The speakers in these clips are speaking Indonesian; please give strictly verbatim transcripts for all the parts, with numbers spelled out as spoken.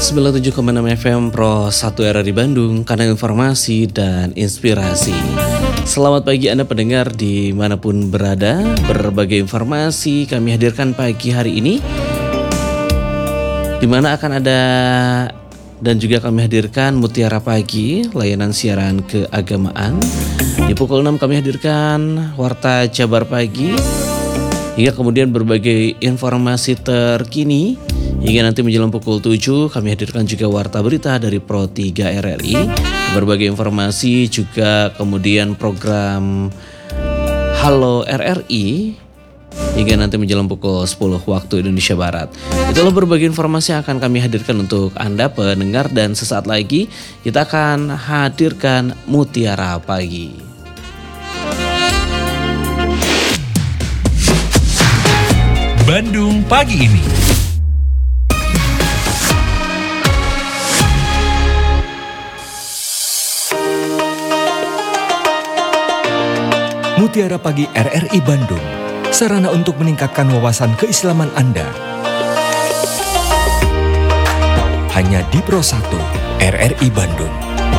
sembilan puluh tujuh koma enam F M Pro satu R R I Bandung, kandang informasi dan inspirasi. Selamat pagi Anda pendengar dimanapun berada. Berbagai informasi kami hadirkan pagi hari ini, di mana akan ada dan juga kami hadirkan Mutiara Pagi, layanan siaran keagamaan. Di pukul enam kami hadirkan Warta Jabar Pagi, hingga kemudian berbagai informasi terkini. Hingga nanti menjelang pukul tujuh kami hadirkan juga Warta Berita dari Pro tiga R R I. Berbagai informasi juga kemudian program Halo R R I. Hingga nanti menjelang pukul sepuluh waktu Indonesia Barat. Itulah berbagai informasi yang akan kami hadirkan untuk Anda pendengar. Dan sesaat lagi kita akan hadirkan Mutiara Pagi. Bandung Pagi ini. Mutiara Pagi R R I Bandung, sarana untuk meningkatkan wawasan keislaman Anda. Hanya di Pro satu R R I Bandung.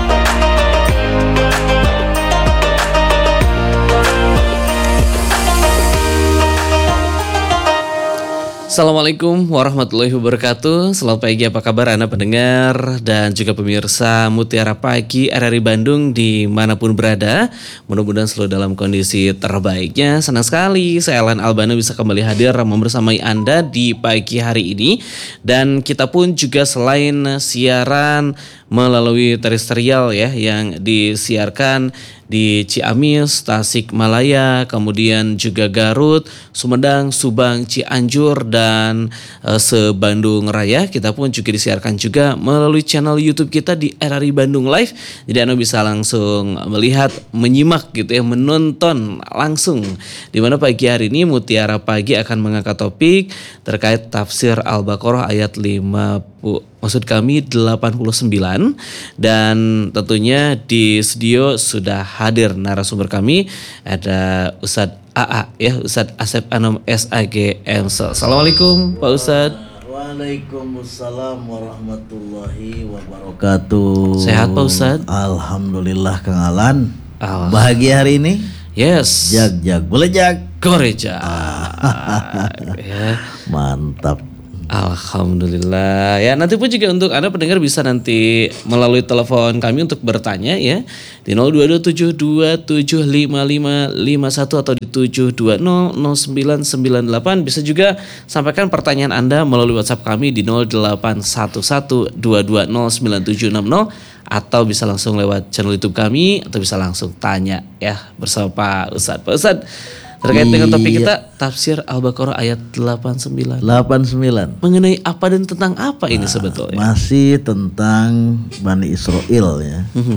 Assalamualaikum warahmatullahi wabarakatuh. Selamat pagi, apa kabar Anda pendengar dan juga pemirsa Mutiara Pagi R R I Bandung dimanapun berada. Mudah-mudahan selalu dalam kondisi terbaiknya. Senang sekali saya Alan Albano bisa kembali hadir membersamai Anda di pagi hari ini. Dan kita pun juga selain siaran melalui terestrial ya, yang disiarkan di Ciamis, Tasikmalaya, kemudian juga Garut, Sumedang, Subang, Cianjur, dan e, se-Bandung Raya. Kita pun juga disiarkan juga melalui channel YouTube kita di R R I Bandung Live. Jadi Anda bisa langsung melihat, menyimak gitu ya, menonton langsung. Dimana pagi hari ini Mutiara Pagi akan mengangkat topik terkait tafsir Al-Baqarah ayat lima puluh, maksud kami delapan puluh sembilan. Dan tentunya di studio sudah hadir narasumber kami, ada Ustadz A A ya, Ustadz Asep Anom S A G M. Assalamualaikum Pak Ustadz. Waalaikumsalam warahmatullahi wabarakatuh. Sehat Pak Ustadz? Alhamdulillah Kang Alan. Allah. Bahagia hari ini? Yes. Jag jag boleh jag. Goreja. Ya. Mantap. Alhamdulillah. Ya, nanti pun juga untuk Anda pendengar bisa nanti melalui telepon kami untuk bertanya ya di nol dua dua tujuh dua tujuh lima lima lima satu atau di tujuh dua nol nol sembilan sembilan delapan. Bisa juga sampaikan pertanyaan Anda melalui WhatsApp kami di nol delapan satu satu dua dua nol sembilan tujuh enam nol, atau bisa langsung lewat channel YouTube kami, atau bisa langsung tanya ya bersama Pak Ustadz. Pak Ustadz, terkait dengan topik Iya. kita tafsir Al-Baqarah ayat delapan puluh sembilan. delapan puluh sembilan. Mengenai apa dan tentang apa ini sebetulnya? Masih tentang Bani Israel ya. Mhm.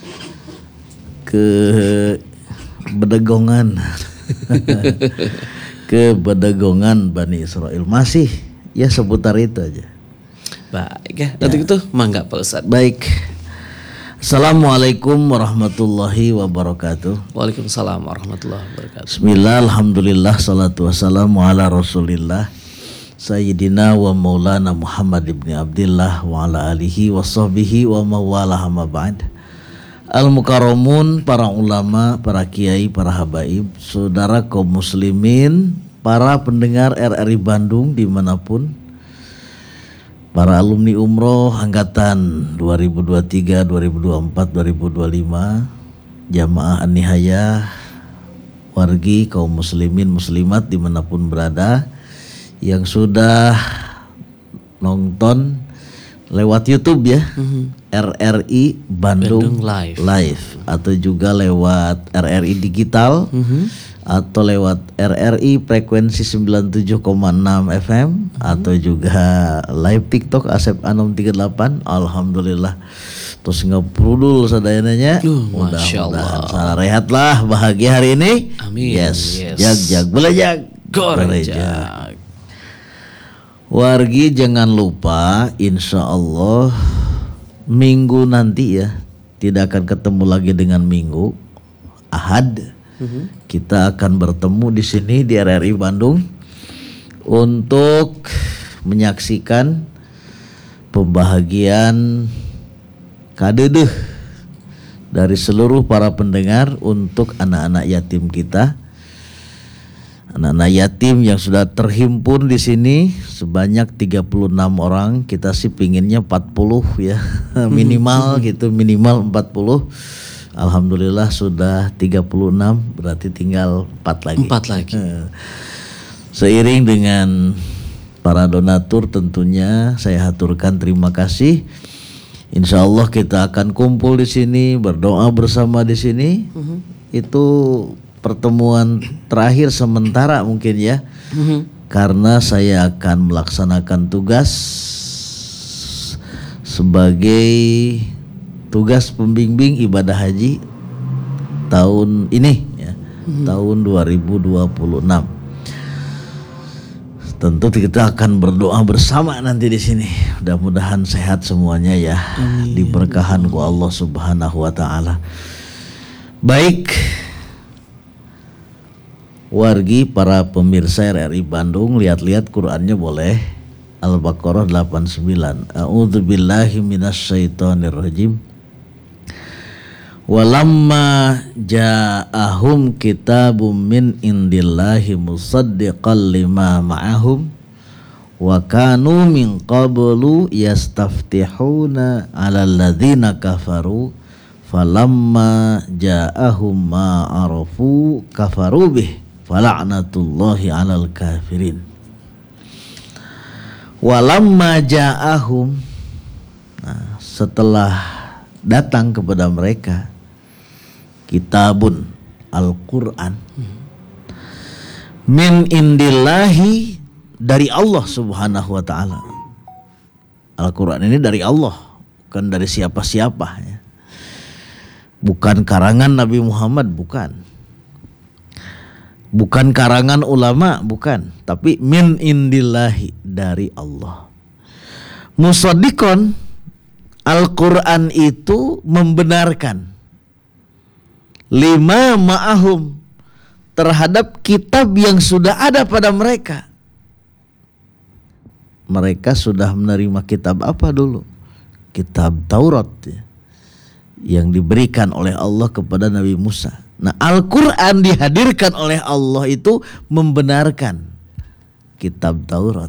Ke bedegongan. Ke bedegongan Bani Israel. Masih ya seputar itu aja. Baik ya, nanti itu mangga Pak Ustadz. Baik. Assalamualaikum warahmatullahi wabarakatuh. Waalaikumsalam warahmatullahi wabarakatuh. Bismillah, alhamdulillah, salatu wassalamu ala rasulillah Sayyidina wa maulana Muhammad ibn Abdillah wa ala alihi wa sahbihi wa mawala hama ba'd. Al-Mukarramun, para ulama, para kiai, para habaib, saudara kaum muslimin, para pendengar R R I Bandung dimanapun, para alumni umroh angkatan dua ribu dua puluh tiga, dua ribu dua puluh empat, dua ribu dua puluh lima, jamaah an-nihayah, wargi kaum muslimin muslimat dimanapun berada, yang sudah nonton lewat YouTube ya, mm-hmm. R R I Bandung, Bandung Live. Live, atau juga lewat R R I Digital, mm-hmm. atau lewat R R I frekuensi sembilan puluh tujuh koma enam F M, hmm. atau juga live TikTok Asep Anom tiga puluh delapan. Alhamdulillah. Terus ngeprudul sadayananya. Uh, Masya Allah. Salah rehat lah, bahagia hari ini. Amin. Yes. Yes. Jag jag boleh jag. Gorejak. Wargi jangan lupa, insya Allah minggu nanti ya, tidak akan ketemu lagi dengan minggu Ahad. Mm-hmm. Kita akan bertemu di sini di R R I Bandung untuk menyaksikan pembahagian kadedeh dari seluruh para pendengar untuk anak-anak yatim kita. Anak-anak yatim yang sudah terhimpun di sini sebanyak tiga puluh enam orang. Kita sih pinginnya empat puluh ya, minimal gitu, minimal empat puluh. Alhamdulillah sudah tiga puluh enam, berarti tinggal empat lagi. Empat lagi. Seiring dengan para donatur tentunya saya haturkan terima kasih. Insya Allah kita akan kumpul di sini, berdoa bersama di sini. Uh-huh. Itu pertemuan terakhir sementara mungkin ya, uh-huh. karena saya akan melaksanakan tugas sebagai tugas pembimbing ibadah haji tahun ini ya, uh-huh. tahun dua ribu dua puluh enam. Tentu kita akan berdoa bersama nanti di sini. Mudah-mudahan sehat semuanya ya, amin. Diberkahan ku Allah Subhanahu wa taala. Baik. Wargi para pemirsa R R I Bandung, lihat-lihat Qur'annya boleh. Al-Baqarah delapan puluh sembilan. A'udzubillahi minasyaitonirrajim. Walamma ja'ahum kitabum min indillahi musaddiqan lima ma'ahum wa kanu min qablu yastaftihuna 'alal ladzina kafaru falamma ja'ahum ma arafu kafaru bih fala'natullahi 'alal kafirin. Walamma ja'ahum, nah, setelah datang kepada mereka kitabun Al-Quran min indillahi, dari Allah Subhanahu wa ta'ala. Al-Quran ini dari Allah, bukan dari siapa-siapa ya. Bukan karangan Nabi Muhammad, bukan. Bukan karangan ulama, bukan. Tapi min indillahi, dari Allah. Musaddiqon, Al-Quran itu membenarkan lima ma'ahum, terhadap kitab yang sudah ada pada mereka. Mereka sudah menerima kitab apa dulu? Kitab Taurat ya, yang diberikan oleh Allah kepada Nabi Musa. Nah, Al-Quran dihadirkan oleh Allah itu membenarkan kitab Taurat.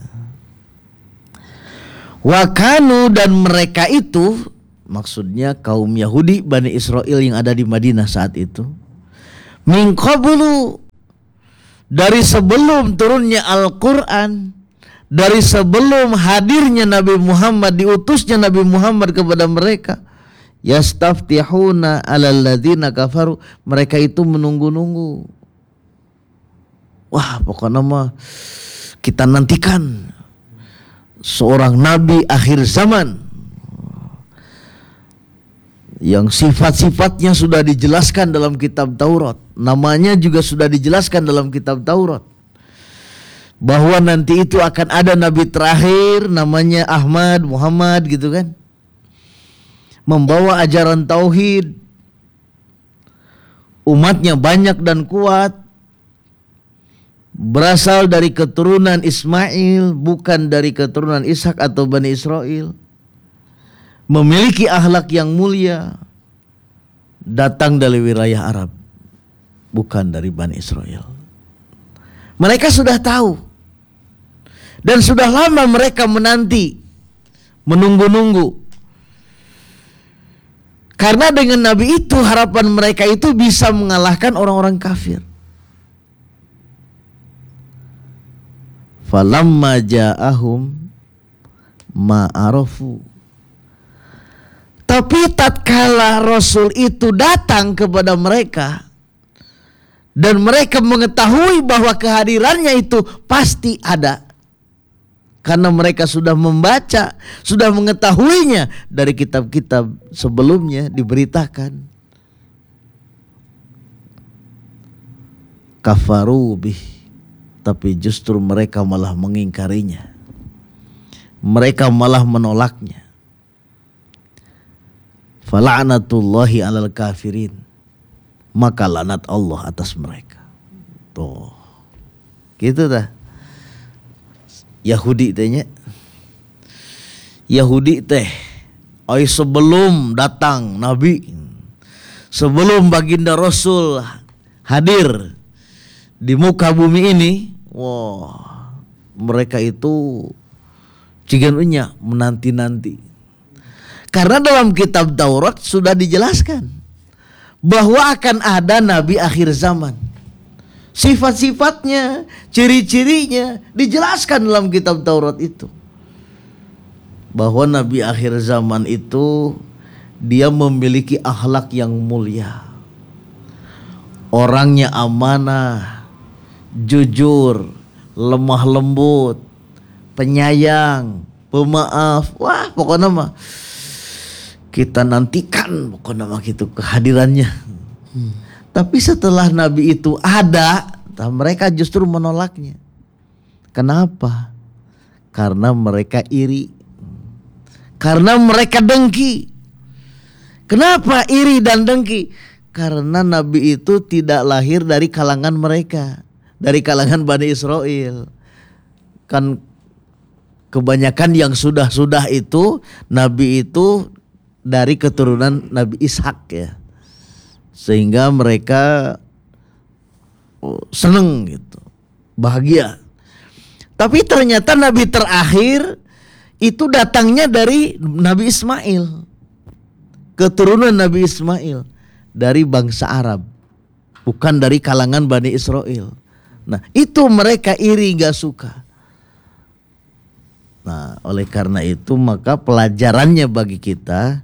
Wakanu, dan mereka itu maksudnya kaum Yahudi Bani Israel yang ada di Madinah saat itu, min qablu, dari sebelum turunnya Al-Quran, dari sebelum hadirnya Nabi Muhammad, diutusnya Nabi Muhammad kepada mereka, yastaftihuna 'alal ladzina kafaru, mereka itu menunggu-nunggu. Wah, pokoknya mah kita nantikan seorang nabi akhir zaman yang sifat-sifatnya sudah dijelaskan dalam kitab Taurat, namanya juga sudah dijelaskan dalam kitab Taurat, bahwa nanti itu akan ada nabi terakhir namanya Ahmad, Muhammad gitu kan, membawa ajaran tauhid, umatnya banyak dan kuat, berasal dari keturunan Ismail, bukan dari keturunan Ishak atau Bani Israel, memiliki akhlak yang mulia, datang dari wilayah Arab, bukan dari Bani Israel. Mereka sudah tahu, dan sudah lama mereka menanti, menunggu-nunggu, karena dengan Nabi itu harapan mereka itu bisa mengalahkan orang-orang kafir. Falamma ja'ahum ma'arafu, tapi tatkala Rasul itu datang kepada mereka dan mereka mengetahui bahwa kehadirannya itu pasti ada, karena mereka sudah membaca, sudah mengetahuinya dari kitab-kitab sebelumnya diberitakan. Kafaru bih, tapi justru mereka malah mengingkarinya, mereka malah menolaknya. Fala'natullahi 'alal kafirin, maka laknat Allah atas mereka. Tuh, gitu dah. Yahudi tanya, Yahudi teh oi sebelum datang Nabi, sebelum baginda Rasul hadir di muka bumi ini, wah mereka itu ciganunya menanti-nanti. Karena dalam kitab Taurat sudah dijelaskan bahwa akan ada nabi akhir zaman. Sifat-sifatnya, ciri-cirinya dijelaskan dalam kitab Taurat itu. Bahwa nabi akhir zaman itu dia memiliki akhlak yang mulia. Orangnya amanah, jujur, lemah lembut, penyayang, pemaaf. Wah, pokoknya mah kita nantikan pokoknya mah gitu kehadirannya. Hmm. Tapi setelah Nabi itu ada, mereka justru menolaknya. Kenapa? Karena mereka iri. Karena mereka dengki. Kenapa iri dan dengki? Karena Nabi itu tidak lahir dari kalangan mereka, dari kalangan Bani Israel. Kan kebanyakan yang sudah-sudah itu Nabi itu dari keturunan Nabi Ishak ya. Sehingga mereka seneng gitu, bahagia. Tapi ternyata Nabi terakhir itu datangnya dari Nabi Ismail, keturunan Nabi Ismail, dari bangsa Arab, bukan dari kalangan Bani Israel. Nah itu mereka iri gak suka. Nah oleh karena itu maka pelajarannya bagi kita,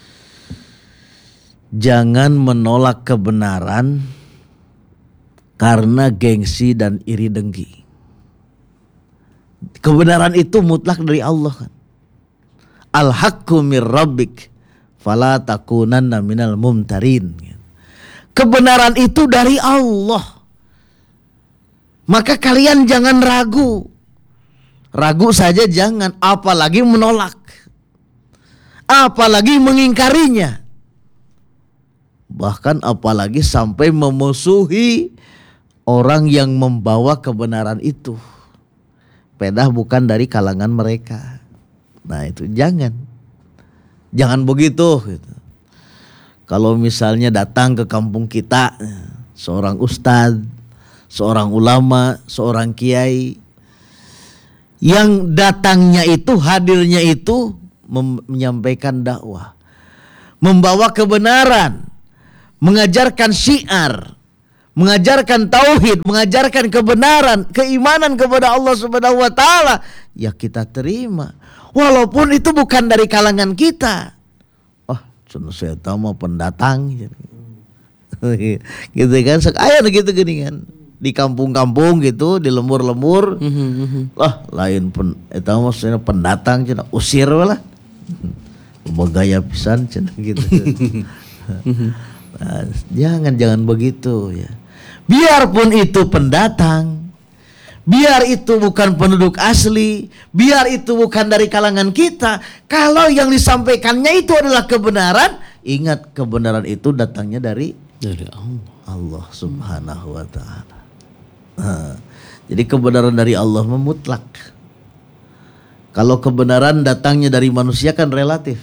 jangan menolak kebenaran karena gengsi dan iri dengki. Kebenaran itu mutlak dari Allah kan. Al-haqqu mir rabbik fala takunanna minal mumtarin. Kebenaran itu dari Allah. Maka kalian jangan ragu. Ragu saja jangan, apalagi menolak. Apalagi mengingkarinya. Bahkan apalagi sampai memusuhi orang yang membawa kebenaran itu. Padahal bukan dari kalangan mereka. Nah itu jangan. Jangan begitu gitu. Kalau misalnya datang ke kampung kita seorang ustadz, seorang ulama, seorang kiai, yang datangnya itu, hadirnya itu mem- menyampaikan dakwah, membawa kebenaran, mengajarkan syiar, mengajarkan tauhid, mengajarkan kebenaran, keimanan kepada Allah Subhanahu wa taala, ya kita terima. Walaupun itu bukan dari kalangan kita. Wah, oh, saya tahu mau pendatang gitu kan, sekaya gitu gini kan. Di kampung-kampung gitu, di lembur-lembur. Lah, lain pen eta maksudnya pendatang cenah, usir lah. Begaya pisan cenah gitu. Nah, jangan jangan begitu ya. Biarpun itu pendatang, biar itu bukan penduduk asli, biar itu bukan dari kalangan kita, kalau yang disampaikannya itu adalah kebenaran, ingat kebenaran itu datangnya dari dari Allah, Allah Subhanahu wa taala. Nah, jadi kebenaran dari Allah memutlak. Kalau kebenaran datangnya dari manusia kan relatif.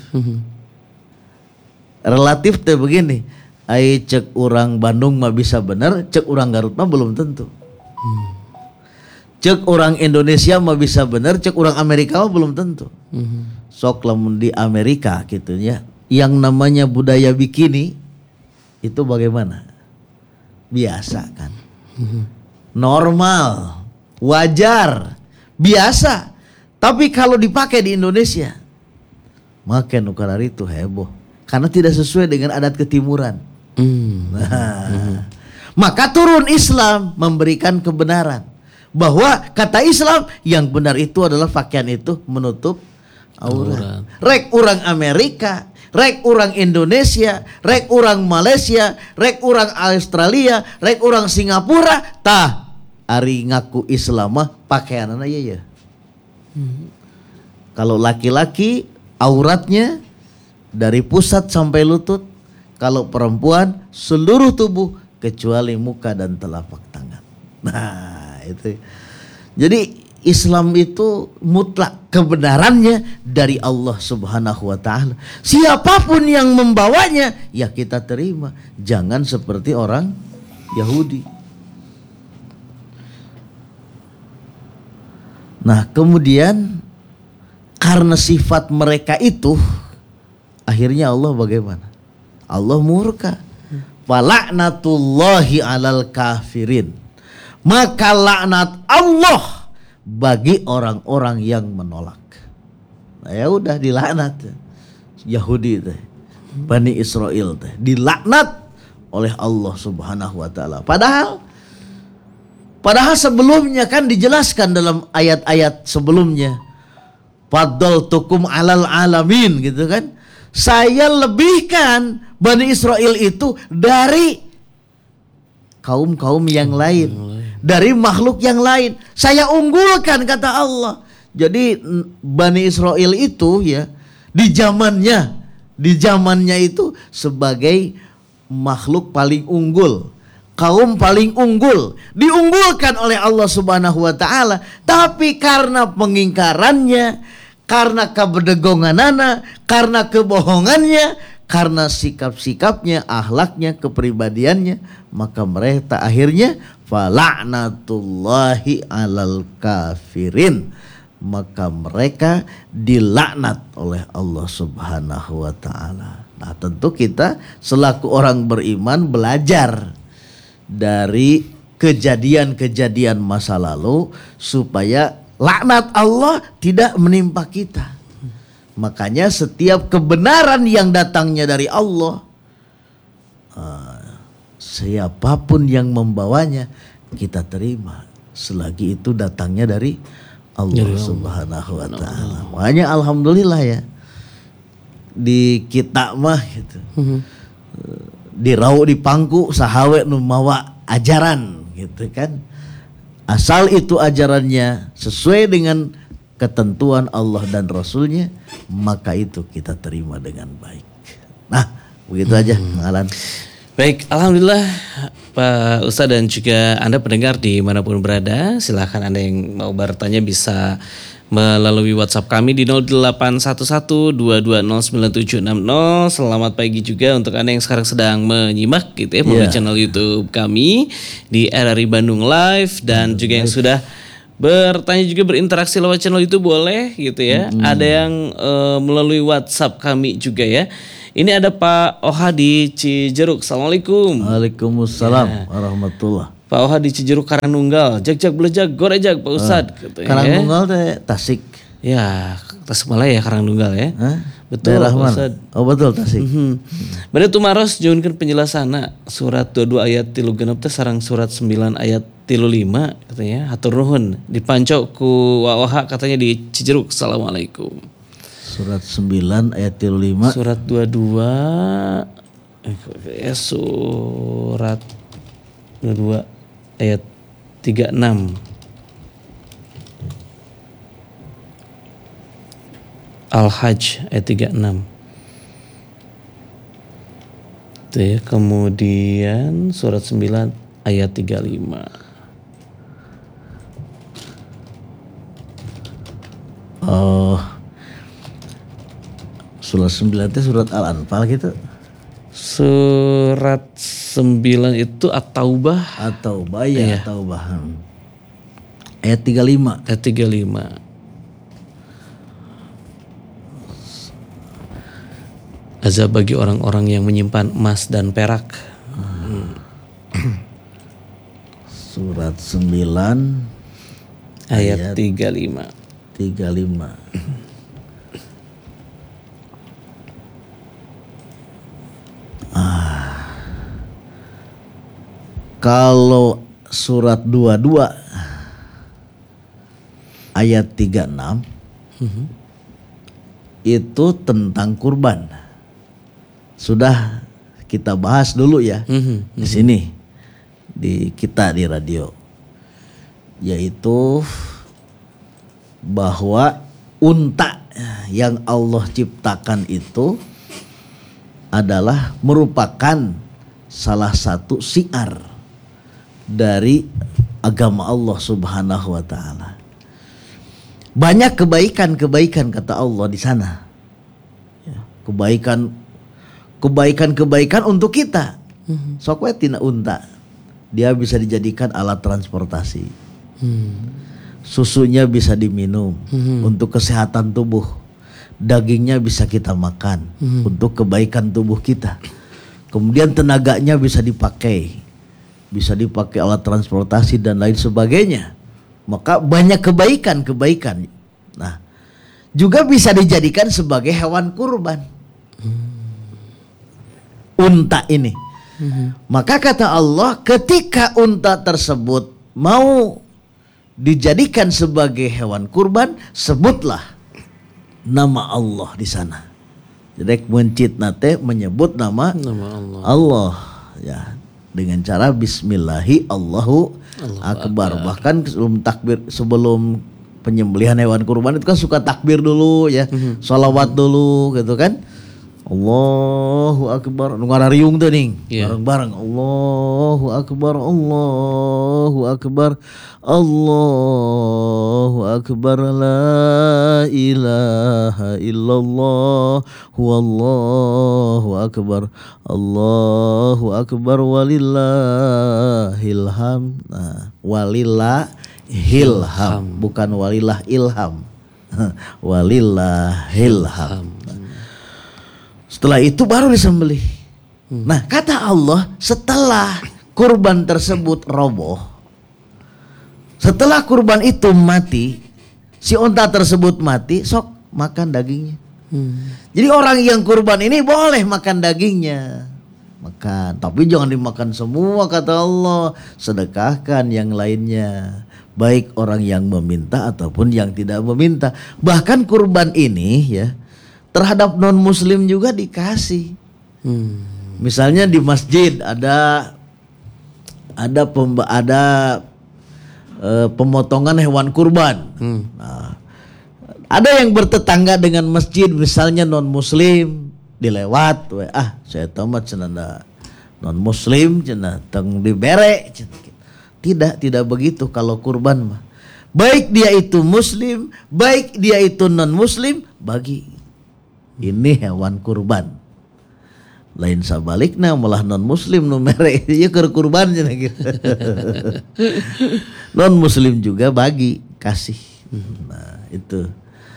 Relatif teh begini. Ai cek orang Bandung mah bisa benar, cek orang Garut mah belum tentu. Hmm. Cek orang Indonesia mah bisa benar, cek orang Amerika mah belum tentu. Hmm. Sok lamun di Amerika gitu ya, yang namanya budaya bikini itu bagaimana? Biasa kan. Hmm. Normal, wajar, biasa. Tapi kalau dipakai di Indonesia, maka nukar itu heboh karena tidak sesuai dengan adat ketimuran. Hmm. Nah, hmm. Maka turun Islam memberikan kebenaran bahwa kata Islam yang benar itu adalah pakaian itu menutup aurat. Rek orang Amerika, rek orang Indonesia, rek orang Malaysia, rek orang Australia, rek orang Singapura, tah ari ngaku Islam mah pakaianana ya ya. Hmm. Kalau laki-laki auratnya dari pusat sampai lutut. Kalau perempuan seluruh tubuh kecuali muka dan telapak tangan. Nah itu. Jadi Islam itu mutlak kebenarannya dari Allah Subhanahu wa taala. Siapapun yang membawanya ya kita terima. Jangan seperti orang Yahudi. Nah, kemudian karena sifat mereka itu akhirnya Allah bagaimana? Allah murka. Fala'natullahi 'alal kafirin. Maka laknat Allah bagi orang-orang yang menolak. Nah, ya udah dilaknat Yahudi teh, Bani Israel teh dilaknat oleh Allah Subhanahu wa taala. Padahal padahal sebelumnya kan dijelaskan dalam ayat-ayat sebelumnya. Faddaltukum 'alal alamin gitu kan. Saya lebihkan Bani Israel itu dari kaum-kaum yang lain. Dari makhluk yang lain saya unggulkan kata Allah. Jadi Bani Israel itu ya di zamannya di zamannya itu sebagai makhluk paling unggul, kaum paling unggul, diunggulkan oleh Allah Subhanahu wa taala. Tapi karena pengingkarannya, karena kebedegonganana, karena kebohongannya, karena sikap-sikapnya, akhlaknya, kepribadiannya, maka mereka akhirnya fala'natullahi 'alal kafirin. Maka mereka dilaknat oleh Allah Subhanahu wa taala. Nah, tentu kita selaku orang beriman belajar dari kejadian-kejadian masa lalu supaya laknat Allah tidak menimpa kita. Makanya setiap kebenaran yang datangnya dari Allah, uh, siapapun yang membawanya kita terima selagi itu datangnya dari Allah Subhanahu wa taala. Makanya alhamdulillah ya di kita mah gitu. Uh, di rau di pangku sahawe nu mawa ajaran gitu kan. Asal itu ajarannya sesuai dengan ketentuan Allah dan Rasulnya, maka itu kita terima dengan baik. Nah, begitu aja, hmm. Alan. Baik, alhamdulillah Pak Ustadz dan juga Anda pendengar dimanapun berada, silahkan Anda yang mau bertanya bisa melalui WhatsApp kami di nol delapan satu satu dua dua nol sembilan tujuh enam nol. Selamat pagi juga untuk Anda yang sekarang sedang menyimak gitu ya melalui yeah. channel YouTube kami di R R I Bandung Live, dan juga yang sudah bertanya juga berinteraksi lewat channel YouTube boleh gitu ya. Mm-hmm. Ada yang uh, melalui WhatsApp kami juga ya. Ini ada Pak Oha di Cijeruk. Assalamualaikum. Waalaikumsalam ya. Warahmatullah. Pak Oha di Cijeruk Karangnunggal. Jak-jak belejak gorejak Pak Ustadz. Uh, gitu, Karangnunggal ya. Teh Tasik. Ya, Tasikmalaya Karangnunggal ya. Huh? Betul Pak Ustadz. Oh betul Tasik. Mm-hmm. Bade tumaros jauhkeun penjelasanna surat dua puluh dua ayat tilu genep teh sareng surat sembilan ayat tilu lima katanya. Hatur nuhun dipanco ku Waoha katanya di Cijeruk. Assalamualaikum. Surat sembilan ayat tilu lima. Surat dua puluh dua eh, surat dua puluh dua ayat tiga puluh enam. Al-Hajj ayat tiga puluh enam. Itu ya. Kemudian surat sembilan ayat tiga puluh lima. Oh. Surat sembilan itu surat Al-Anfal gitu. Surat sembilan itu At-Taubah. At-Taubah ya, iya. At-Taubah. Ayat tiga puluh lima. Ayat tiga puluh lima. Azab bagi orang-orang yang menyimpan emas dan perak. Hmm. Surat sembilan ayat, ayat tiga puluh lima. tiga puluh lima. Ah. Kalau surat dua puluh dua ayat tiga puluh enam mm-hmm. itu tentang kurban. Sudah kita bahas dulu ya mm-hmm. di sini di kita di radio, yaitu bahwa unta yang Allah ciptakan itu adalah merupakan salah satu syiar dari agama Allah Subhanahu wa taala. Banyak kebaikan-kebaikan kata Allah di sana. Ya, kebaikan kebaikan-kebaikan untuk kita. Hmm. Sok we tina unta. Dia bisa dijadikan alat transportasi. Hmm. Susunya bisa diminum hmm. untuk kesehatan tubuh. Dagingnya bisa kita makan hmm. untuk kebaikan tubuh kita. Kemudian tenaganya bisa dipakai. Bisa dipakai alat transportasi dan lain sebagainya. Maka banyak kebaikan-kebaikan. Nah, juga bisa dijadikan sebagai hewan kurban. Hmm. Unta ini. Hmm. Maka kata Allah, ketika unta tersebut mau dijadikan sebagai hewan kurban, sebutlah nama Allah di sana. Jadi mencit nate menyebut nama, nama Allah. Allah ya dengan cara Bismillahi Allahu Akbar. Bahkan sebelum takbir, sebelum penyembelihan hewan kurban itu kan suka takbir dulu ya, mm-hmm. sholawat dulu gitu kan. Allahu Akbar, ngarariung tuh ning, yeah. bareng-bareng. Allahu Akbar, Allahu Akbar, Allahu Akbar, la ilaha illallah, huwallahu akbar, Allahu Akbar, walillahil ham. Nah, walillahil ham, bukan walillah ilham, walillahil ham. Setelah itu baru disembelih. Hmm. Nah kata Allah, setelah kurban tersebut roboh, setelah kurban itu mati, si unta tersebut mati, sok makan dagingnya. Hmm. Jadi orang yang kurban ini boleh makan dagingnya, makan. Tapi jangan dimakan semua kata Allah, sedekahkan yang lainnya. Baik orang yang meminta ataupun yang tidak meminta. Bahkan kurban ini ya, terhadap non muslim juga dikasih. Hmm. Misalnya di masjid ada ada pemba, ada e, pemotongan hewan kurban. Hmm. Nah, ada yang bertetangga dengan masjid, misalnya non muslim dilewat, we, ah saya tamat cenah non muslim cenah teng dibere. Tidak, tidak begitu kalau kurban mah. Baik dia itu muslim, baik dia itu non muslim, bagi. Ini hewan kurban. Lain sabalikna malah non muslim nu mere ieu keur kurban cenah gitu. Non muslim juga bagi, kasih. Nah, itu.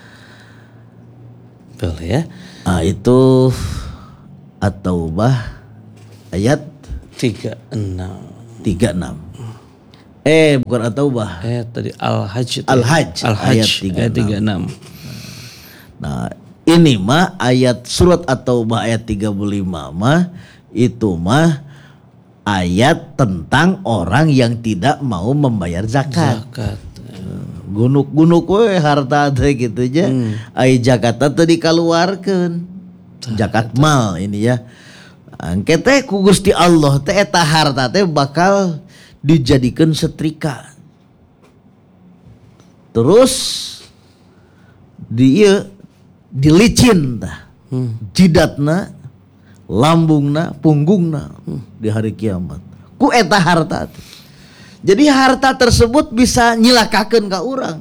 Boleh ya? Ah, itu At-Taubah ayat tiga puluh enam. tiga puluh enam. Eh, bukan At-Taubah. Eh, tadi Al-Hajj. Al-Hajj, Al-Hajj ayat tiga puluh enam. Nah, ini mah ayat surat At-Taubah ayat tiga puluh lima mah itu mah ayat tentang orang yang tidak mau membayar zakat. Zakat. Gunuk-gunuk we harta teh gitu aja. Hmm. Ai zakat teh dikaluarkeun. Zakat mal ini ya. Angke teh ku Gusti Allah teh eta harta teh bakal dijadikan setrika. Terus dia dilicin tah, hmm. jidatna, lambungna, punggungna hmm. di hari kiamat. Ku eta harta. Jadi harta tersebut bisa nyilakakeun ka urang.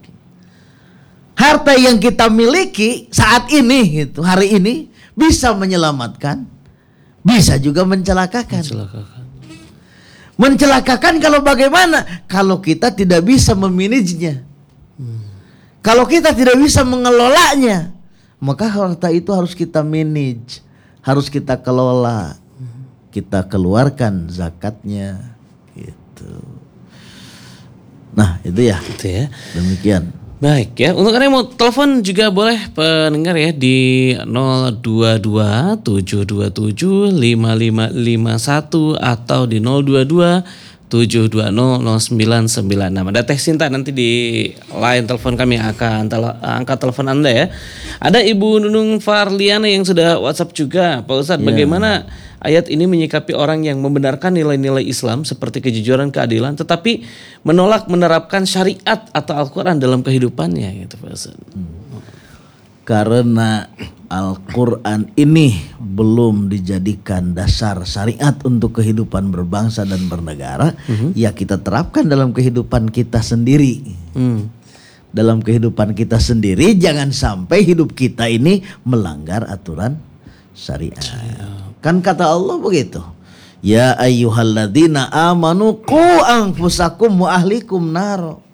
Harta yang kita miliki saat ini gitu, hari ini bisa menyelamatkan, bisa juga mencelakakan. Mencelakakan. Mencelakakan kalau bagaimana? Kalau kita tidak bisa memanagenya. Hmm. Kalau kita tidak bisa mengelolanya, maka harta itu harus kita manage, harus kita kelola, kita keluarkan zakatnya, gitu. Nah itu ya, itu ya. Demikian. Baik ya, untuk kalian yang mau telepon juga boleh pendengar ya di nol dua dua tujuh dua tujuh lima lima lima satu atau di nol dua dua tujuh dua nol nol sembilan sembilan enam. Ada Teh Sinta nanti di line telepon kami akan tel- angkat telepon Anda ya. Ada Ibu Nunung Farliana yang sudah WhatsApp juga. Pak Ustadz, yeah. Bagaimana ayat ini menyikapi orang yang membenarkan nilai-nilai Islam seperti kejujuran, keadilan, tetapi menolak menerapkan syariat atau Al-Quran dalam kehidupannya gitu Pak Ustadz. Hmm. Karena Al-Quran ini belum dijadikan dasar syariat untuk kehidupan berbangsa dan bernegara, mm-hmm. ya kita terapkan dalam kehidupan kita sendiri. Mm. dalam kehidupan kita sendiri, jangan sampai hidup kita ini melanggar aturan syariat. Kan kata Allah begitu. Ya ayyuhalladzina amanu qu anfusakum wa ahlikum naro.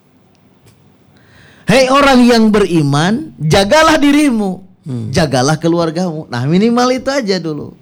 Hei orang yang beriman, jagalah dirimu, hmm. jagalah keluargamu. Nah minimal itu aja dulu.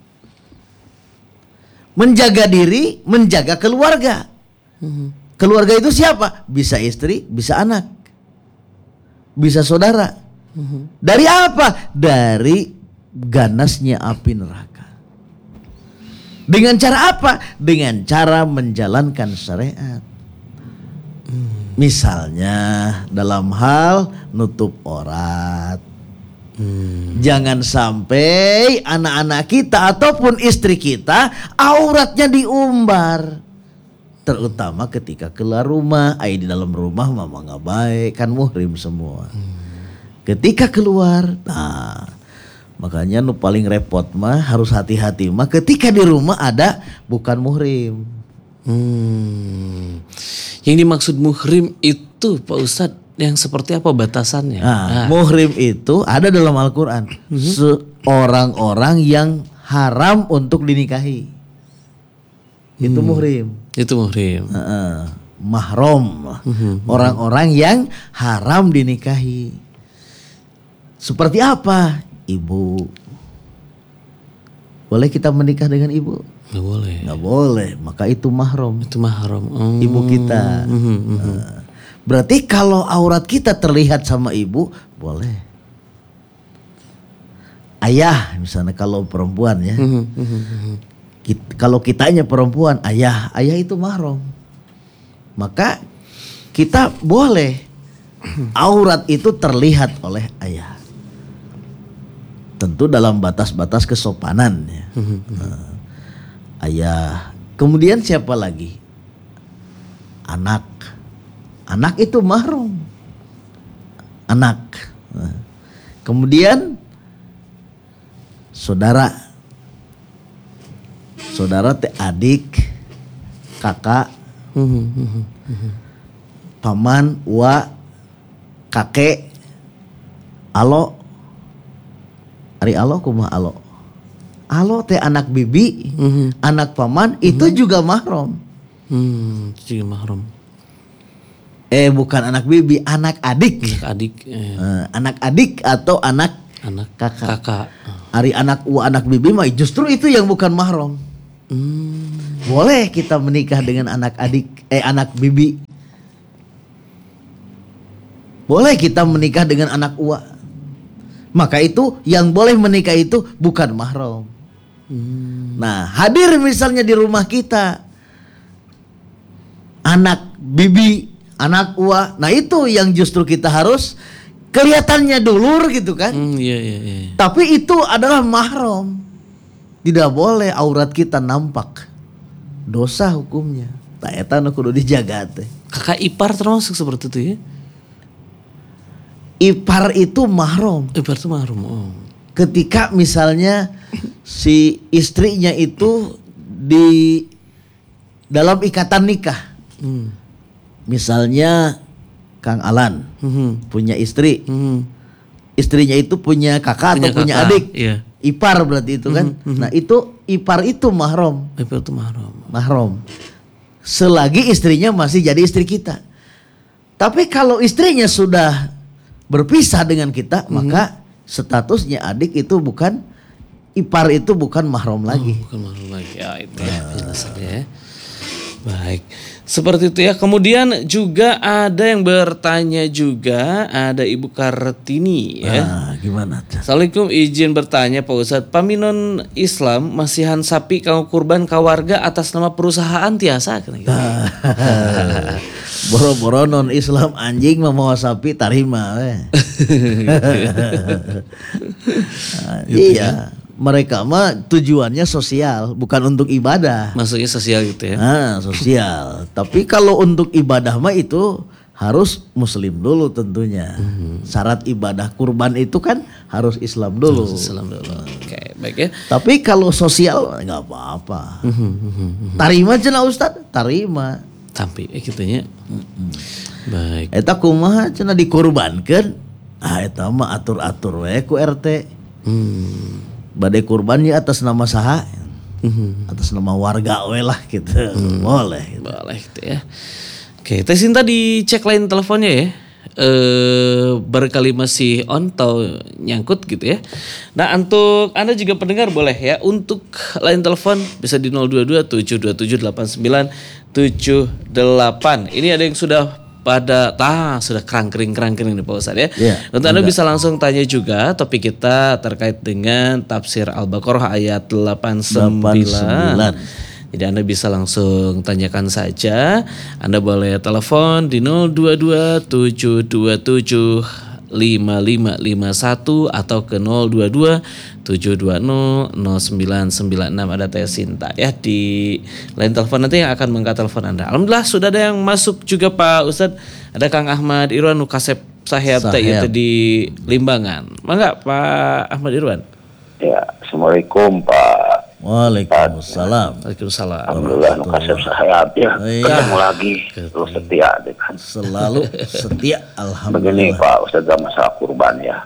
Menjaga diri, menjaga keluarga. Hmm. Keluarga itu siapa? Bisa istri, bisa anak, bisa saudara. Hmm. Dari apa? Dari ganasnya api neraka. Dengan cara apa? Dengan cara menjalankan syariat. Hmm. Misalnya dalam hal nutup aurat. Hmm. Jangan sampai anak-anak kita ataupun istri kita auratnya diumbar. Terutama ketika keluar rumah. Ay di dalam rumah mama gak baik, kan muhrim semua. Hmm. Ketika keluar, nah makanya nu paling repot mah harus hati-hati mah ketika di rumah ada bukan muhrim. Hmm. Yang dimaksud muhrim itu Pak Ustadz yang seperti apa batasannya? Nah, nah. Muhrim itu ada dalam Al-Quran. Mm-hmm. Seorang-orang yang haram untuk dinikahi. Hmm. Itu muhrim. Itu muhrim. Uh-uh. Mahram. Mm-hmm. Orang-orang yang haram dinikahi. Seperti apa? Ibu. Boleh kita menikah dengan ibu? Nggak boleh. Nggak boleh. Maka itu mahram. Itu mahram. Oh. Ibu kita. Mm-hmm. Uh, berarti kalau aurat kita terlihat sama ibu, boleh. Ayah misalnya kalau perempuan ya. Mm-hmm. Kita, kalau kitanya perempuan, ayah. Ayah itu mahram. Maka kita boleh aurat itu terlihat oleh ayah. Tentu dalam batas-batas kesopanan ya. Nah, ayah. Kemudian siapa lagi? Anak. Anak itu mahram. Anak. Nah, kemudian saudara. Saudara teh adik, kakak, paman, uwa, kakek, alo. Ari alo kumaha alo? Alo teh anak bibi, mm-hmm. anak paman, mm-hmm. itu juga mahram. Hmm, itu juga mahram. Eh bukan anak bibi, anak adik. Anak adik. Eh. Uh, anak adik atau anak anak kakak. kakak. Ari anak uwa anak bibi mah justru itu yang bukan mahram. Hmm. Boleh kita menikah dengan anak adik, eh anak bibi. Boleh kita menikah dengan anak uwa. Maka itu yang boleh menikah itu bukan mahram. Hmm. Nah, hadir misalnya di rumah kita anak bibi, anak uwa. Nah, itu yang justru kita harus kelihatannya dulur gitu kan. Hmm, iya, iya, iya. Tapi itu adalah mahram. Tidak boleh aurat kita nampak. Dosa hukumnya. Tak eta nu kudu dijaga teh. Kakak ipar termasuk seperti itu ya? Ipar itu mahram. Ipar itu mahram. Oh. Ketika misalnya si istrinya itu di dalam ikatan nikah. Hmm. Misalnya Kang Alan hmm. punya istri. Hmm. Istrinya itu punya kakak punya atau kakak. Punya adik. Iya. Ipar berarti itu kan. Hmm. Nah, itu ipar itu mahram. Ipar itu mahram. Mahram. Selagi istrinya masih jadi istri kita. Tapi kalau istrinya sudah berpisah dengan kita, mm-hmm. maka statusnya adik itu bukan, ipar itu bukan mahram lagi. Oh, bukan mahram lagi. Ya itu ya penjelasannya ya. Baik. Seperti itu ya. Kemudian juga ada yang bertanya juga, ada Ibu Kartini ya. Ah, gimana? Assalamualaikum, izin bertanya Pak Ustadz. Paminon Islam masihan sapi kau kurban ka warga atas nama perusahaan tiasa kan? Boro-boro non Islam anjing membawa sapi tarima weh. Nah, iya, mereka mah tujuannya sosial, bukan untuk ibadah. Maksudnya sosial gitu ya. Nah, sosial. Tapi kalau untuk ibadah mah itu harus muslim dulu tentunya. Hmm. Syarat ibadah kurban itu kan harus Islam dulu. Harus Islam dulu. Oke, okay, baik ya. Tapi kalau sosial nggak apa-apa. Tarima cenah Ustaz, tarima. Tampi eh gitunya. Baik. Eta kumaha cenah dikurbankeun? Ah eta mah atur-atur we ku R T. Hmm. Bade kurbannya atas nama saha? Mhm. Atas nama warga we lah gitu. Boleh gitu. Boleh gitu ya. Oke, Teh Sinta dicek lain teleponnya ya. Eh barangkali masih on atau nyangkut gitu ya. Nah, untuk Anda juga pendengar boleh ya untuk lain telepon bisa di nol dua dua tujuh dua tujuh delapan sembilan tujuh delapan. Ini ada yang sudah pada tah sudah kerang-kering kerang-kering nih Pak Ustadz ya. Iya, untuk Anda bisa langsung tanya juga topik kita terkait dengan tafsir Al-Baqarah ayat delapan puluh sembilan. Jadi Anda bisa langsung tanyakan saja. Anda boleh telepon di nol dua dua tujuh dua tujuh lima lima lima satu atau ke nol dua dua tujuh dua nol nol sembilan sembilan enam. Ada Teh Sinta ya di lain telepon nanti yang akan mengangkat telepon Anda. Alhamdulillah sudah ada yang masuk juga Pak Ustadz. Ada Kang Ahmad Irwan Nukasep Saheb teh itu di Limbangan. Mangga Pak Ahmad Irwan. Ya, Assalamualaikum Pak. Waalaikumsalam. Waalaikumsalam. Alhamdulillah Nukasep Sahab ya. Iya. Ketemu lagi. Terus setia deh kan. Selalu setia Begini alhamdulillah. Pak Ustadz masalah kurban ya.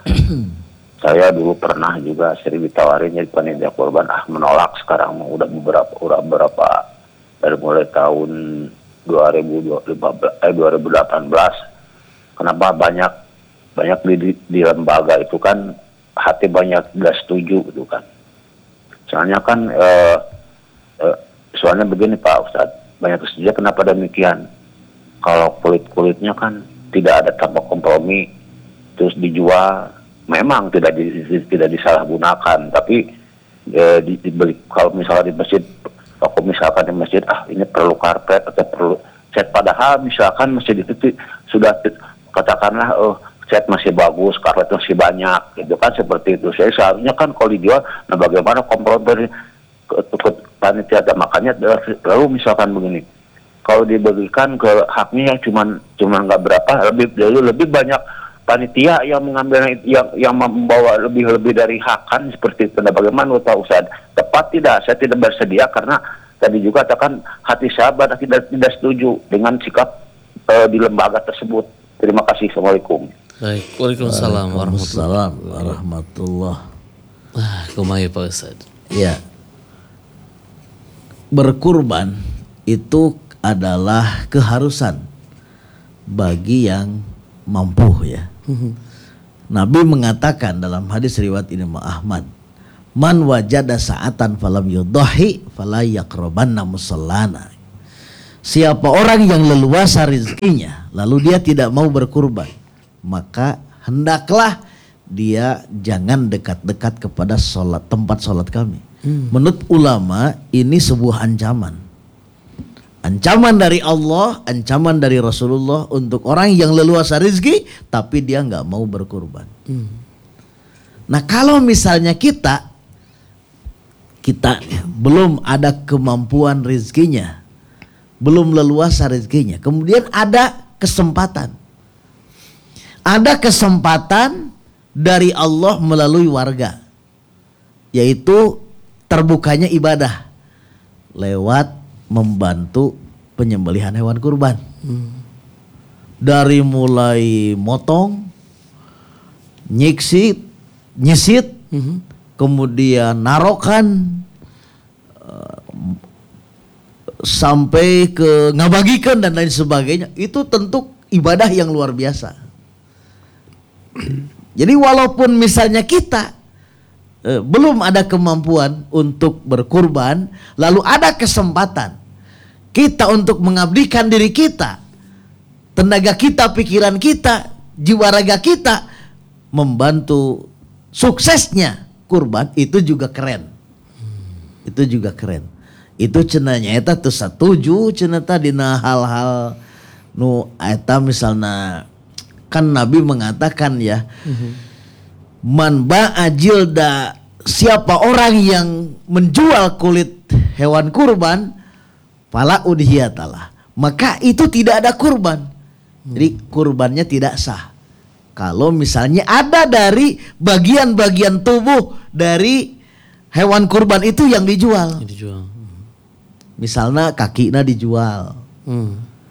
Saya dulu pernah juga sering ditawarin jadi panitia kurban, ah menolak. Sekarang mah udah beberapa udah beberapa dari mulai tahun dua ribu lima belas eh dua ribu delapan belas. Kenapa banyak banyak di, di lembaga itu kan hati banyak gak setuju gitu kan. Soalnya kan eh, eh, soalnya begini Pak Ustadz, banyak setuju kenapa demikian? Kalau kulit-kulitnya kan tidak ada tanpa kompromi terus dijual, memang tidak di, tidak disalahgunakan, tapi eh, di, dibeli kalau misalnya di masjid, kalau misalkan di masjid ah ini perlu karpet atau perlu set, padahal misalkan masjid itu sudah katakanlah oh set masih bagus, karpet masih banyak, itu kan seperti itu. Saya seharusnya kan kalau dijual, nah bagaimana kompromi ke, ke panitia, makanya lalu misalkan begini, kalau diberikan ke haknya yang cuman cuman nggak berapa, lebih lebih banyak panitia yang mengambil yang yang membawa lebih lebih dari hak kan seperti itu. Nah, bagaimana Pak Ustadz? Tepat tidak? Saya tidak bersedia karena tadi juga katakan hati sahabat tidak tidak setuju dengan sikap uh, di lembaga tersebut. Terima kasih. Assalamualaikum. Baik, Waalaikumsalam warahmatullahi Waalaikumsalam warahmatullah. Ah, kumaha Pak Ustadz? Ya. Berkurban itu adalah keharusan bagi yang mampu ya. Nabi mengatakan dalam hadis riwayat Imam Ahmad, "Man wajada sa'atan falam yudahi fala yaqrabanna musallana." Siapa orang yang leluasa rezekinya lalu dia tidak mau berkurban, maka hendaklah dia jangan dekat-dekat kepada sholat, tempat sholat kami. Hmm. Menurut ulama ini sebuah ancaman. Ancaman dari Allah, ancaman dari Rasulullah untuk orang yang leluasa rezeki tapi dia nggak mau berkurban. Hmm. Nah kalau misalnya kita kita belum ada kemampuan rezekinya, belum leluasa rezekinya, kemudian ada kesempatan, ada kesempatan dari Allah melalui warga, yaitu terbukanya ibadah lewat membantu penyembelihan hewan kurban. Hmm. Dari mulai motong, nyiksit, nyisit, hmm. kemudian narokan, uh, sampai ke ngabagikan dan lain sebagainya, itu tentu ibadah yang luar biasa. Jadi walaupun misalnya kita eh, belum ada kemampuan untuk berkurban, lalu ada kesempatan kita untuk mengabdikan diri kita, tenaga kita, pikiran kita, jiwa raga kita, membantu suksesnya kurban, itu juga keren. Itu juga keren. Itu cenanya eta tuh setuju cenah dina hal-hal nu eta misalnya kan Nabi mengatakan ya, mm-hmm. man ba'a jilda, siapa orang yang menjual kulit hewan kurban, fala udhiyatalah, maka itu tidak ada kurban. Hmm. Jadi kurbannya tidak sah. Kalau misalnya ada dari bagian-bagian tubuh dari hewan kurban itu yang dijual. Yang dijual. Misalnya kakinya dijual, hmm.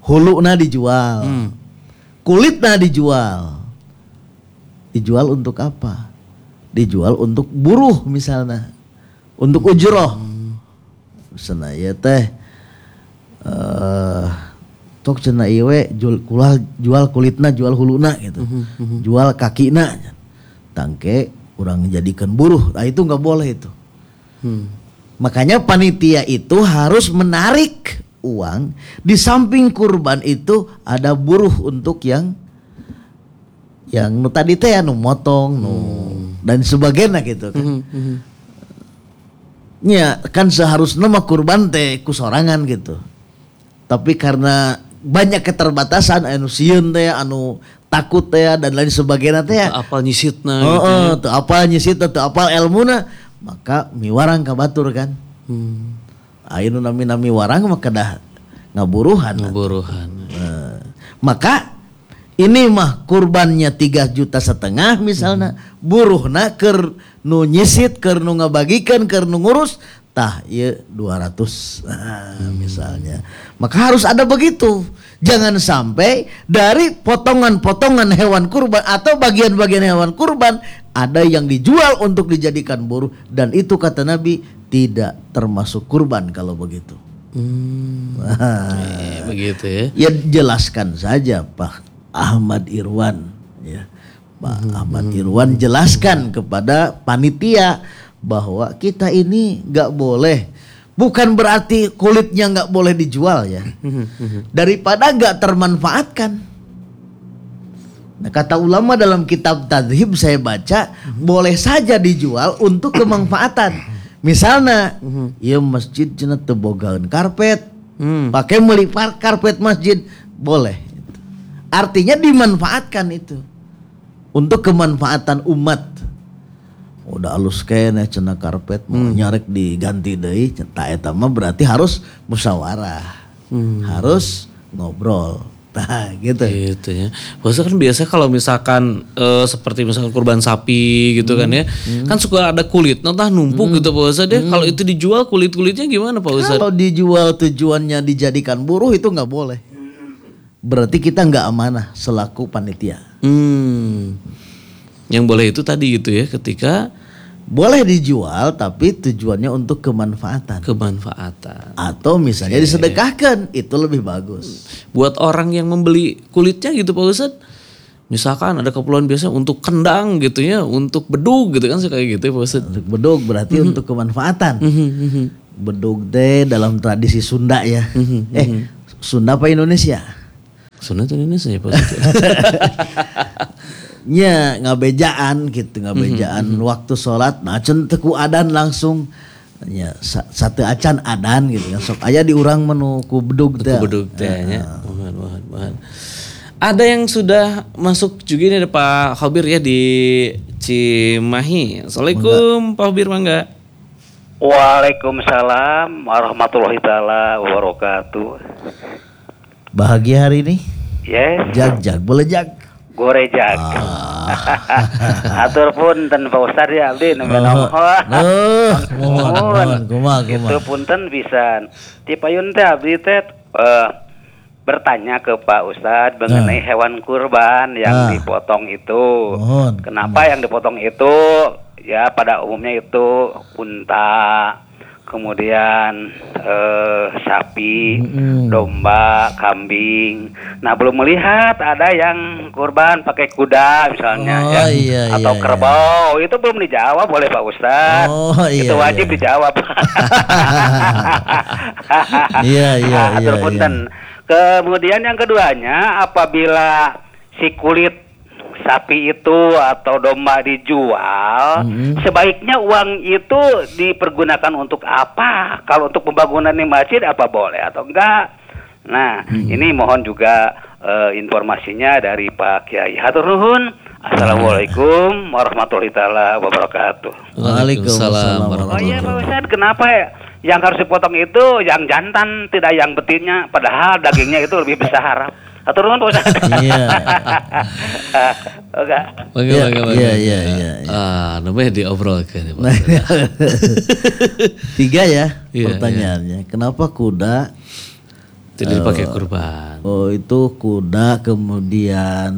huluna dijual, Hmm. kulitna dijual. Dijual untuk apa? Dijual untuk buruh misalnya, untuk ujroh. Misalnya ya teh, uh, tok cenah ieu we jual, jual kulitna, jual huluna gitu, jual kakina, tangke urang jadikan buruh. Nah itu nggak boleh itu. Hmm. Makanya panitia itu harus menarik uang. Di samping kurban itu ada buruh untuk yang yang nu tadi teh anu motong nu dan sebagainya gitu kan. Hmm, hmm. Ya kan seharusnya mah kurban teh ku sorangan gitu. Tapi karena banyak keterbatasan anu sieun teh anu takut teh dan lain sebagainya teh. Teu apal nyisitna Oh, gitu. oh, teu apal nyisit teu apal ilmuna, maka miwarang ka batur kan. Hmm. Ayeuna nami-nami warang mah kedah ngaburuhan. Buruhan. Nah, maka ini mah kurbannya tiga juta setengah misalnya, buruhna keur nu nyisit, keur nu ngabagikeun, keur nu ngurus tah ieu dua ratus nah, misalnya. Maka harus ada begitu. Jangan sampai dari potongan-potongan hewan kurban atau bagian-bagian hewan kurban ada yang dijual untuk dijadikan buruh, dan itu kata Nabi tidak termasuk kurban kalau begitu. Hmm. Nah, Eh, begitu ya. ya jelaskan saja Pak Ahmad Irwan ya. Pak Ahmad Irwan jelaskan kepada panitia bahwa kita ini nggak boleh, bukan berarti kulitnya nggak boleh dijual ya, daripada nggak termanfaatkan. Nah, kata ulama dalam kitab Tadhib saya baca boleh saja dijual untuk kemanfaatan. Misalnya, ya masjid cenah teu bogaeun karpet, Hmm. pakai meuli karpet masjid boleh. Artinya dimanfaatkan itu untuk kemanfaatan umat. Udah halus kene cenah karpet mau nyarek diganti deui, tak eta mah berarti harus musyawarah. Harus ngobrol. Nah, gitu. Gitu ya. Biasa kan biasa kalau misalkan eh, seperti misalkan kurban sapi gitu kan ya. Kan suka ada kulit, entah numpuk gitu Pak Ustadz ya. Kalau itu dijual kulit-kulitnya gimana Pak Ustadz? Kalau dijual tujuannya dijadikan buruh itu nggak boleh. Berarti kita nggak amanah selaku panitia. Hmm. Yang boleh itu tadi gitu ya, ketika Boleh dijual tapi tujuannya untuk kemanfaatan. kemanfaatan. Atau misalnya disedekahkan, itu lebih bagus. Buat orang yang membeli kulitnya gitu Pak Ustadz. Misalkan ada keperluan biasa untuk kendang gitu ya, untuk bedug gitu kan kayak gitu ya Pak Ustadz. Untuk bedug berarti untuk kemanfaatan. Bedug teh dalam tradisi Sunda ya. Eh, Sunda apa Indonesia? Sunda itu Indonesia ya Pak Ustadz. Nya ngabejaan gitu, ngabejaan waktu sholat, nah cen teu ku adan langsung. Ya sa- satu acan adan gitu kan. Sok aya di urang menu ku bedug teh. Bedug teh nya. Mohon, mohon, mohon. Ada yang sudah masuk juga ini ada Pak Khabir ya di Cimahi. Assalamualaikum Pak Khabir mangga. Waalaikumsalam warahmatullahi taala wabarakatuh. Bahagia hari ini? Yes, Jag jag boleh jag. gorejag. Atur punten Pak Ustad ya abdi nu Oh, oh, mohon, mohon, kumaha, Itu kumaha. punten pisan. Ti payun teh abdi teh eh, bertanya ke Pak Ustad mengenai hewan kurban Ah. yang dipotong itu. Mohon. Kenapa yang dipotong itu? Ya pada umumnya itu unta, kemudian eh, sapi, Mm-mm. domba, kambing. Nah belum melihat ada yang kurban pakai kuda misalnya, Oh, ya, iya, atau iya, kerbau. Itu belum dijawab oleh Pak Ustad. Oh, iya, itu wajib iya. dijawab. Iya, iya, Ah, iya, atur punten. Kemudian yang keduanya, apabila si kulit sapi itu atau domba dijual, Mhm. sebaiknya uang itu dipergunakan untuk apa? Kalau untuk pembangunan di masjid apa boleh atau enggak? Nah, ini mohon juga eh, informasinya dari Pak Kiai. Hatur nuhun. Assalamualaikum warahmatullahi taala wabarakatuh. Waalaikumsalam Oh iya Pak Ustadz, kenapa ya? Yang harus dipotong itu yang jantan, tidak yang betinnya, padahal dagingnya itu lebih besar. Atur nuhun Pak Ustadz. Iya. Oke. Mangga, Iya, mangga, mangga. iya, iya, iya, iya. Ah, namanya diobrolkan ya Pak. Nah, tiga ya Iya, pertanyaannya. Kenapa kuda Tidak dipakai kurban. Oh itu kuda, kemudian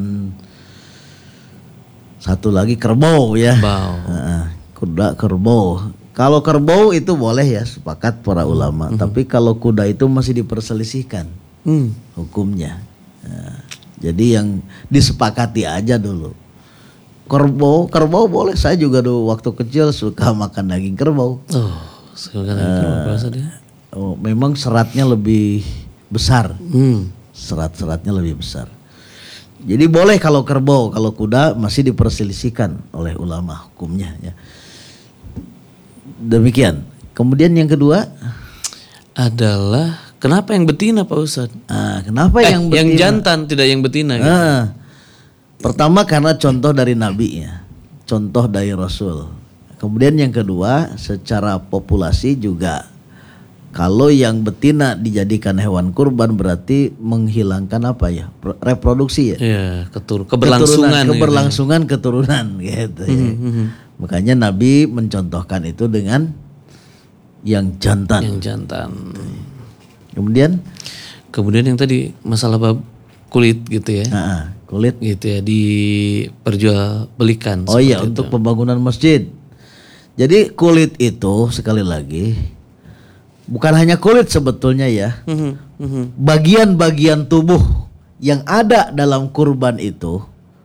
satu lagi kerbau ya. Kerbau. Heeh, kuda, kerbau. Kalau kerbau itu boleh ya, sepakat para ulama. Mm-hmm. Tapi kalau kuda itu masih diperselisihkan Hmm. hukumnya. Nah, jadi yang disepakati aja dulu. Kerbau, kerbau boleh. Saya juga dulu waktu kecil suka makan daging kerbau. Oh, sekarang uh, berasa dia. Oh, memang seratnya lebih besar. Hmm. Serat-seratnya lebih besar. Jadi boleh kalau kerbau, kalau kuda masih diperselisihkan oleh ulama hukumnya ya. Demikian. Kemudian yang kedua adalah kenapa yang betina Pak Ustadz? ah, kenapa Eh, yang yang betina? jantan tidak yang betina gitu. Ah, pertama karena contoh dari Nabi ya, contoh dari Rasul. Kemudian yang kedua secara populasi juga, kalau yang betina dijadikan hewan kurban berarti menghilangkan apa ya, reproduksi ya, Iya, ketur keberlangsungan keturunan, keberlangsungan keturunan gitu ya. Mhm. Makanya Nabi mencontohkan itu dengan yang jantan. Yang jantan. Kemudian Kemudian yang tadi masalah bab kulit gitu ya. ah, kulit. Gitu ya, diperjualbelikan. Oh iya, seperti untuk itu. pembangunan masjid. Jadi kulit itu sekali lagi bukan hanya kulit sebetulnya ya. Mhm, mhm. Bagian-bagian tubuh yang ada dalam kurban itu,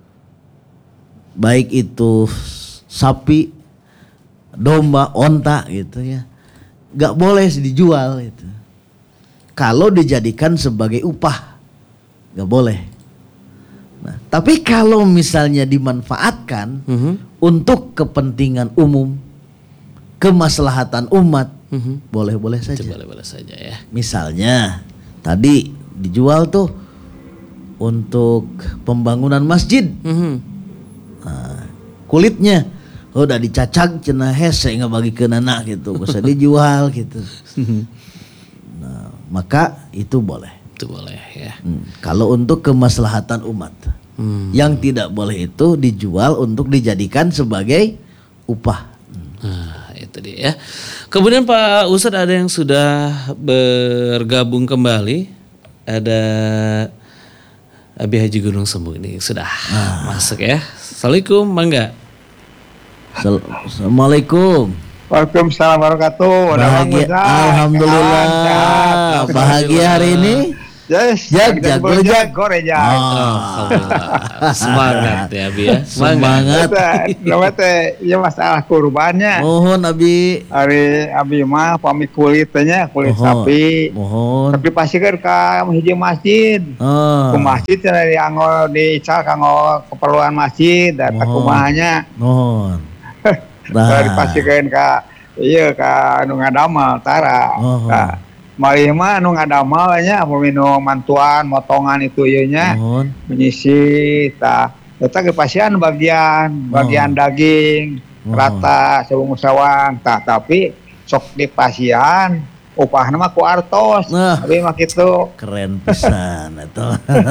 baik itu sapi, domba, onta gitu ya, gak boleh dijual gitu. Kalau dijadikan sebagai upah, gak boleh. Nah, tapi kalau misalnya dimanfaatkan Mhm. untuk kepentingan umum, kemaslahatan umat, Mhm. boleh-boleh saja. Boleh-boleh saja ya. Misalnya tadi dijual tuh untuk pembangunan masjid, Mhm. nah, kulitnya oh, udah dicacak cenah hese nggak bagi ke anak gitu, bisa dijual gitu. Nah, maka itu boleh. Itu boleh ya. Hmm, kalau untuk kemaslahatan umat, Hmm. yang tidak boleh itu dijual untuk dijadikan sebagai upah. Nah, itu dia ya. Kemudian Pak Ustadz ada yang sudah bergabung kembali. Ada Abi Haji Gunung Sembung ini sudah masuk ya. Assalamualaikum, Mangga. Assal- Assalamualaikum. Waalaikumsalam warahmatullahi Bahagia, alhamdulillah. Bahagia hari ini. Yes, Jag, jag, jag, jag. gore jag. Alhamdulillah. Semangat ya Abi ya. Semangat. Nama teh ya masalah kurbannya. Mohon Abi. Hari abi mah pamit kulitnya kulit Mohon. sapi. Mohon. Tapi pasti kan ka hiji masjid. Ah, Ke masjid cenah di anggo diical kanggo keperluan masjid da Mohon. kumahanya. Mohon. Dari pasikeun ka ieu ka anu ngadamal tara. Mohon. Nah, malih mah anu ngadamal nya minum mantuan motongan itu ieu nya Mohon. menyisi tah eta ge pasian bagian bagian daging Mohon. rata sawang-sawang tah tapi sok di pasian upahna mah ku artos. Nah. Tapi mah kitu Keren pisan itu.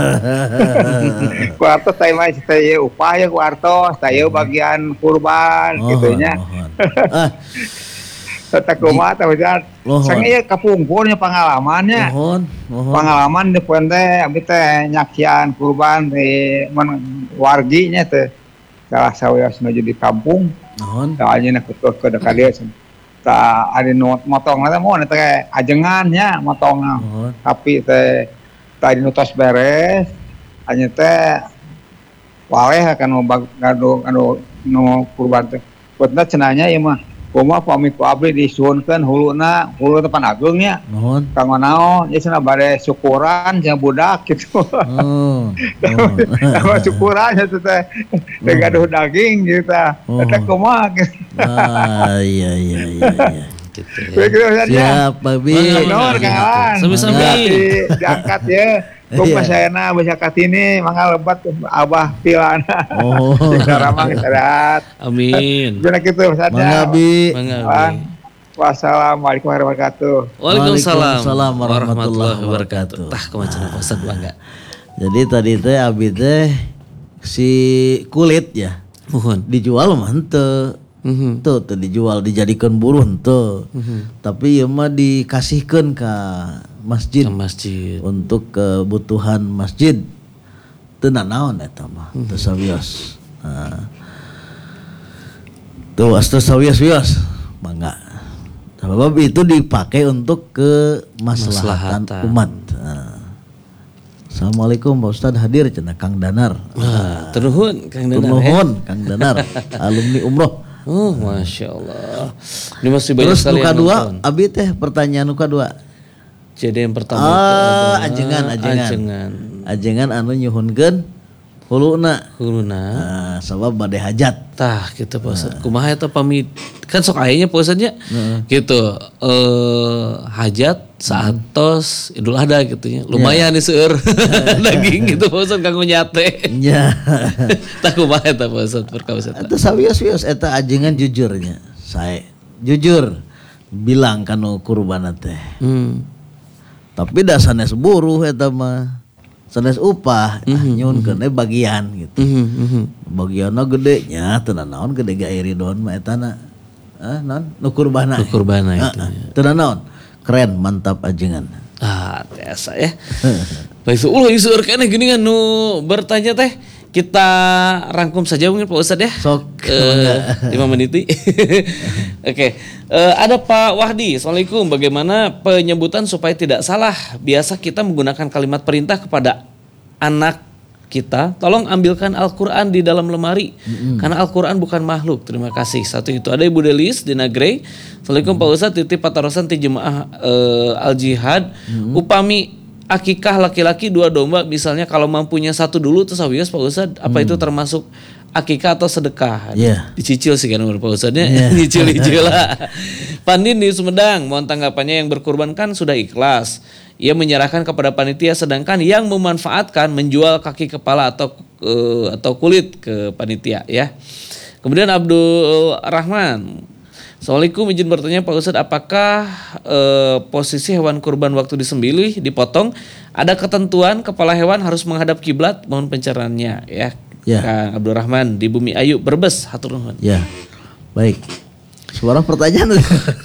ku artos teh mah teh ieu upah ya ku artos teh ieu bagian kurban kitu nya. Mohon. Ah, Tata kumaha teh bisa Mohon. sang ieu kapungkurnya pengalamannya. mohon. Mohon. Pengalaman di poin teh abdi teh nyaksian kurban di mun warginya teh salah saweas nuju di kampung Mohon. tah anjeunna ke ke dekat dia tah adi nu motong teh moal teh ajengan nya motong Mohon. tapi teh tah adi nu tos beres anjeun teh waleh kan nu anu anu nu kurban teh putna cenanya ieu mah kumaha pamit ku abdi disuhunkeun huluna hulu teh pan agungnya Mohon. kanggo naon ya cenah bade syukuran jeung budak gitu. Oh. Mohon. Sama syukuran itu teh teh gaduh daging gitu tah. Oh. Eta kumaha gitu. Ah, iya iya iya iya. Gitu ya. Begitu saja. Siap, Babi. Mangga, Nur Mangga. Kang Alan. Sami-sami. Di diangkat ya. Kung Iya. pasayana bisa katini mangga lebat abah pilana. Oh. Cara mah istirahat. Amin. Benar gitu saja. Mangga Bi. Mangga, Bang. Abi. Wassalamualaikum warahmatullahi wabarakatuh. Waalaikumsalam Waalaikumsalam warahmatullahi wabarakatuh. wabarakatuh. Tah kemacan Pak Ustadz Mangga. Jadi tadi teh Abi teh si kulit ya Mohon. dijual mah henteu. Mhm. Tuh, tuh dijual dijadikan buruh henteu. Tapi ieu mah dikasihkeun ka masjid. Ke masjid. Untuk kebutuhan masjid. Teu nanaon eta mah, teu sawios. Nah. Tuh astos sawios-wios, mangga. Sebab itu dipakai untuk kemaslahatan umat. Nah. Assalamualaikum Pak Ustad, hadir cenah Kang Danar. Wah, ternuhun Kang Danar. Ternuhun Kang Danar, alumni umroh. Oh, masya Allah. Ini masih banyak Terus sekali nuka yang dua, nonton. abi teh pertanyaan nuka dua. Jadi yang pertama itu Ah, adalah ajengan, ajengan. ajengan. Ajengan anu nyuhunkeun huluna. Huluna. Nah, sabab bade hajat. Tah gitu Pak Ustad. Kumaha eta pamit kan sok ayahnya Pak Ustadnya. Gitu. Eh hajat saatos Idul Adha gitu nya. Lumayan nih seueur daging gitu Pak Ustad kanggo nyate. Nya. Tah kumaha eta Pak Ustad perkawis eta. Eta sawios-wios eta ajengan jujurnya. Saya jujur bilang kanu kurban teh. Hmm. Tapi da sanes buruh eta mah. Sanes upah, mm-hmm. nyunkeun eh bagian gitu. Mhm. Bagianna gede nya teu naon gede ga iridon mah eta na. Ah, naon? Nu kurbana. Nu kurbana itu. Teu naon. Keren, mantap ajengan. Ah, biasa ya. Baik, ulah iseur keneh geuningan nu bertanya teh. Kita rangkum saja mungkin Pak Ustad ya. Sok. Eh, lima menit. Oke. Eh, ada Pak Wahdi. Assalamualaikum. Bagaimana penyebutan supaya tidak salah? Biasa kita menggunakan kalimat perintah kepada anak kita. Tolong ambilkan Al-Quran di dalam lemari. Mm-hmm. Karena Al-Quran bukan makhluk. Terima kasih. Satu itu. Ada Ibu Delis di Nagrey. Assalamualaikum mm-hmm. Pak Ustad. Titip patarosan ti jemaah eh, Al-Jihad. Mm-hmm. Upami akikah laki-laki dua domba, misalnya kalau mampunya satu dulu terus sawios Pak Ustad, apa hmm. itu termasuk akikah atau sedekah? Yeah. Dicicil sih kan Pak Ustadnya, yeah. nyicil-nyicil lah. Pandin di Sumedang, mohon tanggapannya. Yang berkurban kan sudah ikhlas, ia menyerahkan kepada panitia, sedangkan yang memanfaatkan menjual kaki kepala atau uh, atau kulit ke panitia ya. Kemudian Abdul Rahman, Assalamualaikum, izin bertanya Pak Ustadz, apakah e, posisi hewan kurban waktu disembelih, dipotong, ada ketentuan kepala hewan harus menghadap kiblat? Mohon pencerahannya ya. Ya. Kang Abdurrahman di Bumi Ayu, Brebes, hatur nuhun. Ya, baik. Suara pertanyaan.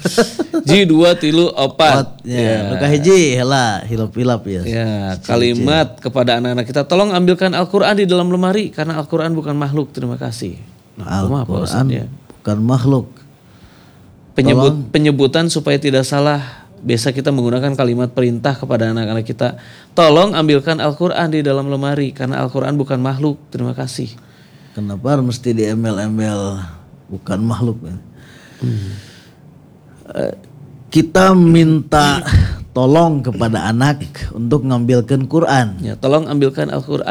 Ji dua tilu opat. Ya, nuka hiji heula hilap-hilap ya. Ya, kalimat kepada anak-anak kita, tolong ambilkan Al-Quran di dalam lemari karena Al-Quran bukan makhluk. Terima kasih. Nah, Al-Quran ya. Bukan makhluk. Penyebut, penyebutan supaya tidak salah, biasa kita menggunakan kalimat perintah kepada anak-anak kita, tolong ambilkan Al-Quran di dalam lemari karena Al-Quran bukan makhluk. Terima kasih. Kenapa mesti diembel-embel bukan makhluk? Hmm. Kita minta tolong kepada anak untuk ngambilkan Quran. Ya, tolong ambilkan Al-Quran